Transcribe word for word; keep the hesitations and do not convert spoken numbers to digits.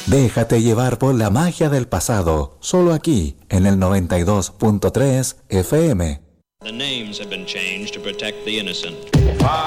Déjate llevar por la magia del pasado, solo aquí, en el noventa y dos punto tres F M. The names have been changed to protect the innocent. Far